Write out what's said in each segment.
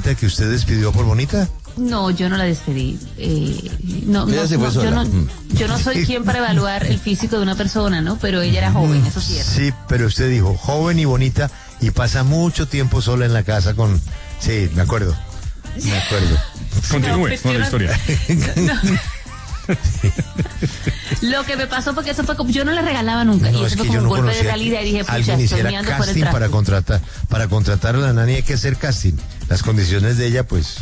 Bonita que usted despidió por Bonita? No, yo no la despedí. Yo no soy quien para evaluar el físico de una persona, ¿no? Pero ella era joven, eso sí. Sí, pero usted dijo joven y bonita y pasa mucho tiempo sola en la casa con... Sí, me acuerdo. Continúe con la historia. Lo que me pasó porque eso fue como yo no le regalaba nunca y eso fue como un golpe de realidad y dije, pucha, estoy mirando por el casting para contratar a la nani hay que hacer casting. Las condiciones de ella pues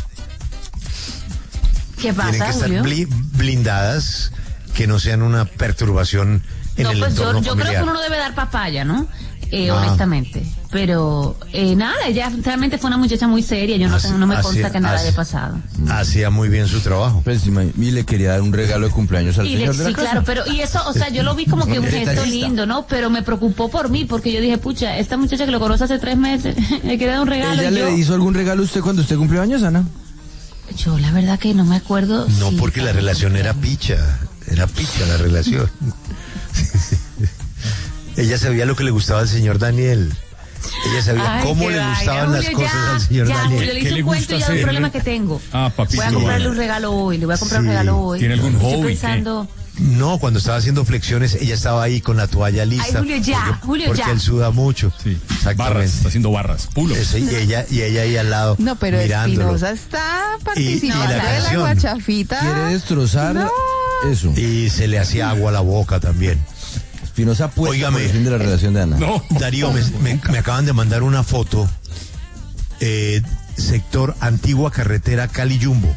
¿qué pasa, tienen que estar Julio? blindadas, que no sean una perturbación en el entorno yo familiar. creo que uno no debe dar papaya, ¿no? Honestamente. Pero nada, ella realmente fue una muchacha muy seria. Yo no me consta que nada haya pasado. Hacía muy bien su trabajo. Pues, y le quería dar un regalo de cumpleaños al señor de la sí, casa. Claro, pero y eso, o sea, yo lo vi como que un gesto lindo, ¿no? Pero me preocupó por mí, porque yo dije, pucha, esta muchacha que lo conoce hace 3 meses, le quería dar un regalo. ¿Ella le hizo algún regalo a usted cuando usted cumplió años, Ana? Yo la verdad que no me acuerdo. No, porque la relación era picha la relación. Ella sabía lo que le gustaba al señor Daniel. Ella sabía cómo le gustaban las cosas al señor Daniel. Julio, le hice un cuento ya del problema que tengo. Papito. Voy a comprarle un regalo hoy, le voy a comprar un regalo hoy. ¿Tiene algún hobby? Estoy pensando... No, cuando estaba haciendo flexiones, ella estaba ahí con la toalla lista. Ay, Julio, porque él suda mucho. Sí, exactamente. Barras, está haciendo barras, pulo. Eso, y ella ahí al lado, no, pero mirándolo. Espinosa está participando y la de la canción. guachafita. Quiere destrozar eso. Y se le hacía agua a la boca también. Espinosa puesta por el fin de la relación de Ana. No. Darío, me acaban de mandar una foto. Sector Antigua Carretera Cali-Yumbo.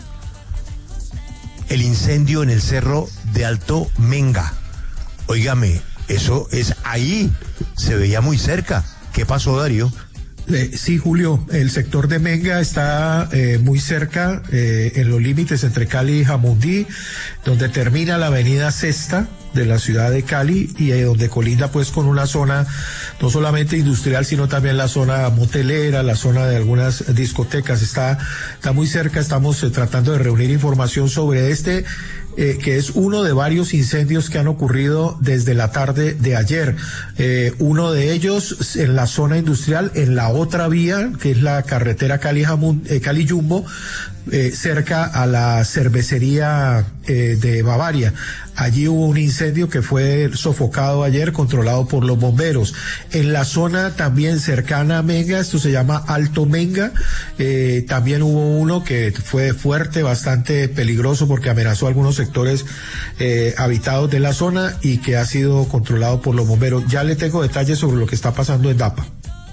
El incendio en el cerro de Alto Menga. Óigame, eso es ahí. Se veía muy cerca. ¿Qué pasó, Darío? Sí, Julio, el sector de Menga está muy cerca, en los límites entre Cali y Jamundí, donde termina la avenida Sexta de la ciudad de Cali y donde colinda pues con una zona no solamente industrial, sino también la zona motelera, la zona de algunas discotecas. Está muy cerca. Estamos tratando de reunir información sobre este que es uno de varios incendios que han ocurrido desde la tarde de ayer. Uno de ellos en la zona industrial, en la otra vía, que es la carretera Cali-Yumbo, cerca a la cervecería de Bavaria. Allí hubo un incendio que fue sofocado ayer, controlado por los bomberos. En la zona también cercana a Menga, esto se llama Alto Menga, también hubo uno que fue fuerte, bastante peligroso porque amenazó algunos sectores habitados de la zona y que ha sido controlado por los bomberos. Ya le tengo detalles sobre lo que está pasando en Dapa.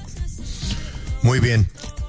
Muy bien.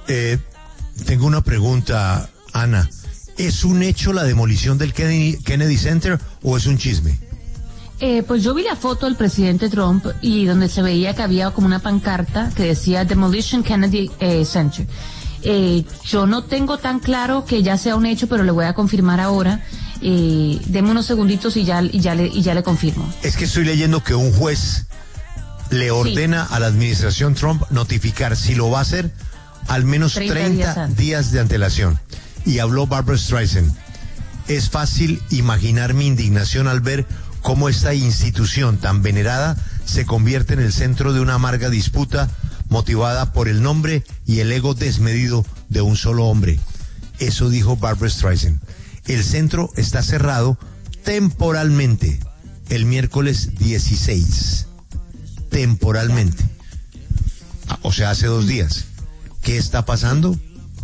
Tengo una pregunta, Ana. ¿Es un hecho la demolición del Kennedy Center o es un chisme? Pues yo vi la foto del presidente Trump y donde se veía que había como una pancarta que decía Demolition Kennedy Center. Yo no tengo tan claro que ya sea un hecho, pero le voy a confirmar ahora. Deme unos segunditos y ya le confirmo. Es que estoy leyendo que un juez le ordena a la administración Trump notificar, si lo va a hacer, al menos 30 días de antelación. Y habló Barbra Streisand. Es fácil imaginar mi indignación al ver cómo esta institución tan venerada se convierte en el centro de una amarga disputa motivada por el nombre y el ego desmedido de un solo hombre. Eso dijo Barbra Streisand. El centro está cerrado temporalmente el miércoles 16. Temporalmente. O sea, hace 2 días. ¿Qué está pasando?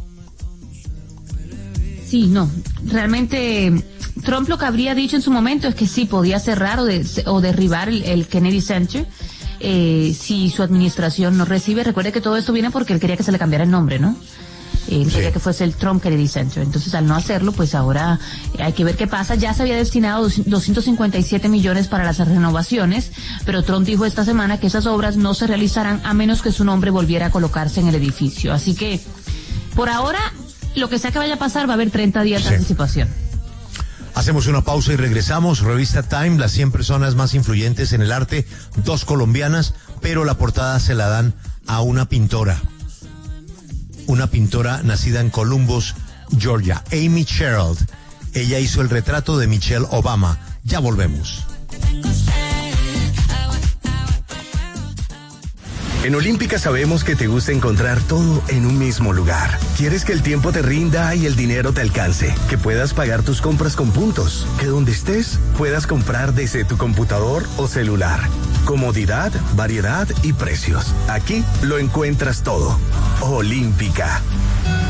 Sí, no, realmente Trump lo que habría dicho en su momento es que sí podía cerrar o derribar el Kennedy Center si su administración no recibe. Recuerde que todo esto viene porque él quería que se le cambiara el nombre, ¿no? Él quería que fuese el Trump Kennedy Center. Entonces, al no hacerlo, pues ahora hay que ver qué pasa. Ya se había destinado 257 millones para las renovaciones, pero Trump dijo esta semana que esas obras no se realizarán a menos que su nombre volviera a colocarse en el edificio. Así que, por ahora, lo que sea que vaya a pasar, va a haber 30 días de anticipación. Hacemos una pausa y regresamos. Revista Time, las 100 personas más influyentes en el arte, 2 colombianas, pero la portada se la dan a una pintora nacida en Columbus, Georgia, Amy Sherald. Ella hizo el retrato de Michelle Obama. Ya volvemos. En Olímpica sabemos que te gusta encontrar todo en un mismo lugar. Quieres que el tiempo te rinda y el dinero te alcance, que puedas pagar tus compras con puntos, que donde estés puedas comprar desde tu computador o celular. Comodidad, variedad y precios. Aquí lo encuentras todo. Olímpica.